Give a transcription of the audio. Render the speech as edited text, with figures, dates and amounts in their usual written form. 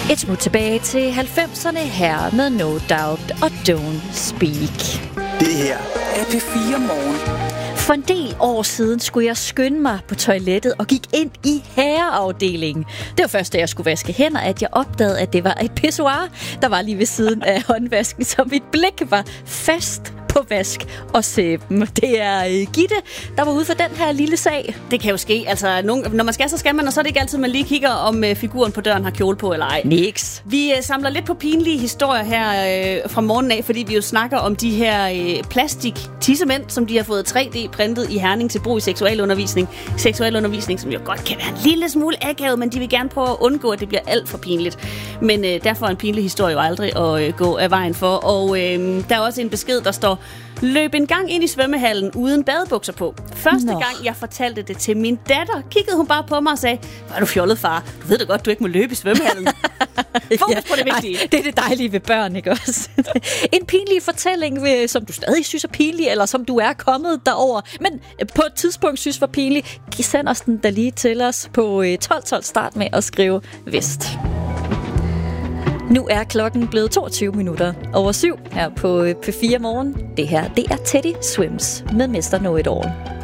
Et smut tilbage til 90'erne her med No Doubt og Don't Speak. Det her er P4 Morgen. For en del år siden skulle jeg skynde mig på toilettet og gik ind i herreafdelingen. Det var først, da jeg skulle vaske hænder, at jeg opdagede, at det var et pissoir, der var lige ved siden af håndvasken, så mit blik var fast på vask og sæben. Det er Gitte, der var ude for den her lille sag. Det kan jo ske. Altså, når man skal, så skal man, og så er det ikke altid, man lige kigger, om figuren på døren har kjole på eller ej. Niks. Vi samler lidt på pinlige historier her fra morgenen af, fordi vi jo snakker om de her plastik-tissemænd, som de har fået 3D-printet i Herning til brug i seksualundervisning. Seksualundervisning, som jo godt kan være en lille smule akavet, men de vil gerne prøve at undgå, at det bliver alt for pinligt. Men derfor er en pinlig historie jo aldrig at gå af vejen for. Og der er også en besked, der står: løb en gang ind i svømmehallen uden badebukser på. Første gang, jeg fortalte det til min datter, kiggede hun bare på mig og sagde: hvor er du fjollet, far? Du ved da godt, du ikke må løbe i svømmehallen. Fokus på det vigtige. Ej, det er det dejlige ved børn, ikke også? En pinlig fortælling, som du stadig synes er pinlig, eller som du er kommet derover, men på et tidspunkt synes var pinlig. Send os den da lige til os på 1212. Start med at skrive vest. Nu er klokken blevet 22 minutter over 7 her på P4 Morgen. Det her, det er Teddy Swims med Mr. Know It All.